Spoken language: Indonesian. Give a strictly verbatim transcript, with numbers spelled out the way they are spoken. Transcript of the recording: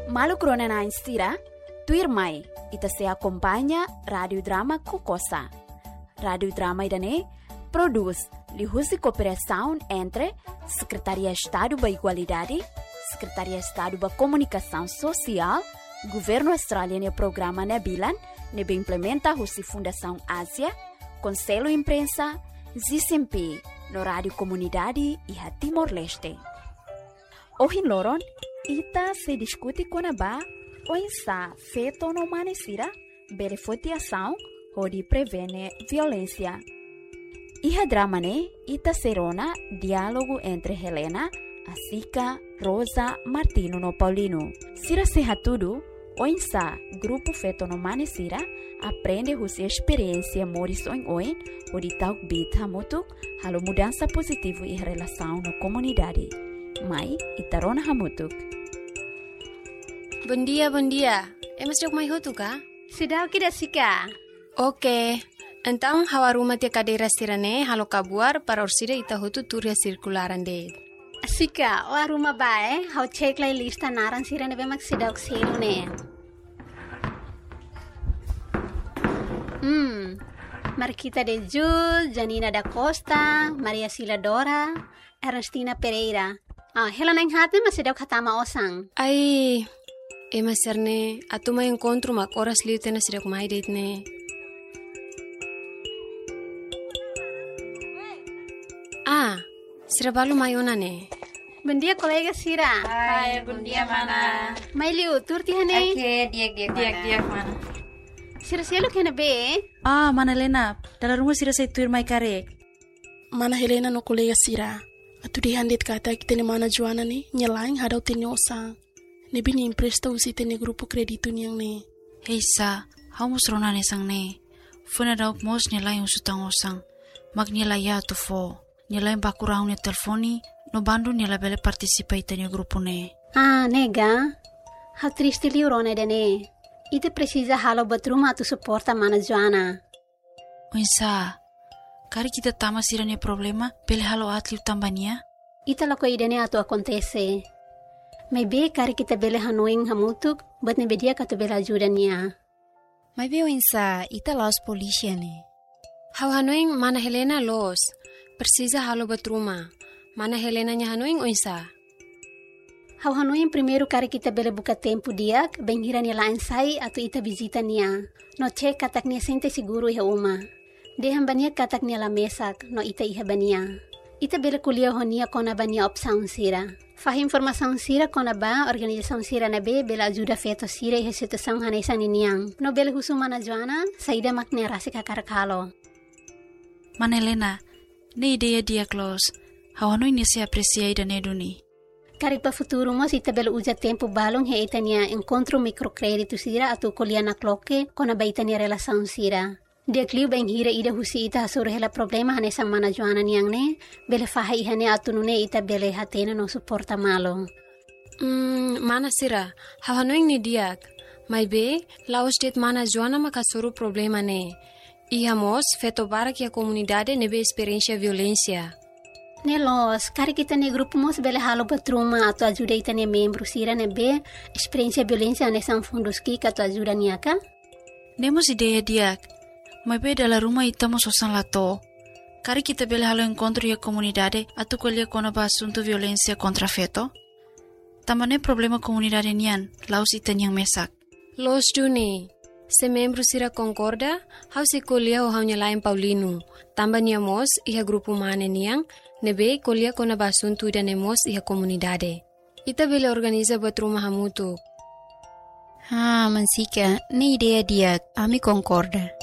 Malu krona na instira, tuir mai, ita se acompanha Radio Drama Cocosa. Radio Drama idane produz lihusi cooperação entre Secretaria Estado da Igualdade, Secretaria Estado da Comunicação Social, Governo Australiano e Programa Nebilan, nebe implementa husi Fundação Ásia, Conselho Imprensa, Z C M P, no Rádio Comunidade e a Timor-Leste. Hoje, Loron, ita se discute com a ba o insa feito no manesira, beneficiação, onde prevene violência. Iha drama ne, ita serona diálogo entre Helena, Asica, Rosa, Martino no Paulino. Sira seha tudo, o insa grupo feito no manesira, aprende husi experiência morison oin, onde tal bita mutu, halo mudança positivo e relação na comunidade. Mai, itarona hamutuk. Bom dia, bom dia. É mas jog mai hotu ka? Sudah kita sika. Oke. Então, hawa rumah tia cadeira sirane, halo kabuar para orsida ita hotu turia circularan de. Sika, o rumah bae, hau cek lai lista naran sirane be mak sidak selu ne. Hmm. Marquita de Jul, Janina da Costa, Maria Sila Dora, Ernestina Pereira. Ah, Helena yang hati masih dak hatama osang. Ai, e maserne, atu mai encontro mak oras liu tena sidak mai date ne. Ah, sira balu mayona ne. Bom dia, colega Sira. Hai, bom dia, mana. Mai liu, turti hane. Oke, diak diak Diak diak mana. Sira sialu kena be. Ah, mana Helena, dalam rumah Sira saya tuir mai karek. Mana Helena no colega Sira. Atu di handit kata kita ni mana Joana ni nyelain hadau tini osang. Nebi ni impresta usi tini grupo kredito niyang ni. Hei sa, hau musrona ne sang ne. Funa dauk mos nyelain usutang osang. Mag nyelai ya tu fo. Nyelain bakurau ne telefoni, no bandu nyela bele participa itani grupo ne. Ah, nega. Hau triste liu rone de ne. Ite precisa halo batruma tu suporta mana Joana. Oinsa, kari kita tama sirane problema, bele halo atliu tambania? Ita lako idene atu acontece. Mai be kari kita bele hanuing hamutuk, bat ne bedia katu bele ajuda niya. Mai be oinsa, ita laos polisia ne. Hau hanuing mana Helena los. Precisa halo batruma. Mana Helena nya hanuing oinsa. Hau hanuing primeiro kari kita bele buka tempo diak, benghira niya lain sai atu ita visita niya. No cek katak niya sente siguro iha uma. Deham bania katak niya la mesak, no ita iha bania. Ita bele kuliah honia kona bania opsaun sira. Fah informação sira kona ba organização sira na be bela ajuda feto sira iha situação hanesan niniang. No bele husu mana Joana, saida makne rasi kakarakalo. Mana Helena, ne ideia dia close. Hau anu ini se aprecia ida ne duni. Kari pa futuro mo ita bele uja tempo balong he ita niya encontro microcredito sira atu kuliah na kloke kona ba ita niya relação sira. Dia kliu bang hira ida husi ita hasuro hela problema hane sang mana Joana niyang ne, bele faha ihane atu nune ita bele hatena no suporta malo. Hmm, mana sira, hau hanuing ni diak. Mai be, laos det mana Joana makasuru problema ne. Iha mos, feto barak ya comunidade nebe experiência violência. Nelos, kari kita ne grupo mos bele halo batruma atu ajuda ita ne membro sira nebe experiência violência hane sang fundos ki katu ajuda niyaka? Nemos ideia diak. Mai be dalam rumah ita mo sosan lato. Kari kita bele halo encontro ya comunidade atu kuliah kona ba asunto violência contra feto. Tamane problema comunidade nian, laos ita niyang mesak. Los duni. Se membro sira concorda, hau se kuliah o hau nyalain Paulino. Tamba niamos iha grupo mane niang, nebe kuliah kona ba asunto ida nemos iha comunidade. Ita bele organiza buat rumah hamutu. Ah, mansika, ne idea dia, ami concorda.